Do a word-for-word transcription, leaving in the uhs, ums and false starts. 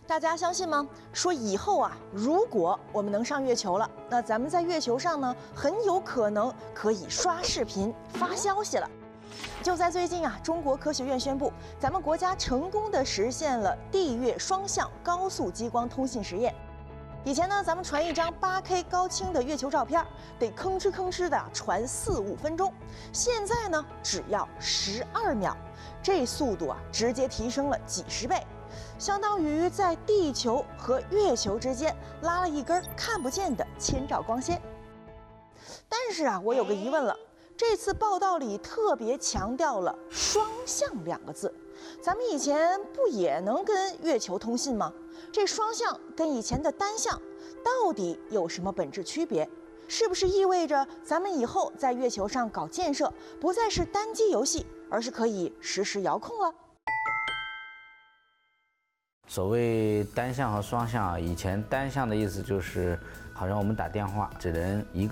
大家相信吗？说以后啊，如果我们能上月球了，那咱们在月球上呢，很有可能可以刷视频、发消息了。就在最近啊，中国科学院宣布，咱们国家成功的实现了地月双向高速激光通信实验。以前呢，咱们传一张八 K 高清的月球照片，得吭哧吭哧的传四五分钟，现在呢，只要十二秒，这速度啊，直接提升了几十倍。 相当于在地球和月球之间拉了一根看不见的千兆光纤。但是啊，我有个疑问了，这次报道里特别强调了“双向”两个字，咱们以前不也能跟月球通信吗？这双向跟以前的单向到底有什么本质区别？是不是意味着咱们以后在月球上搞建设不再是单机游戏，而是可以实时遥控了？ 所谓单向和双向，以前单向的意思就是，好像我们打电话只能一个。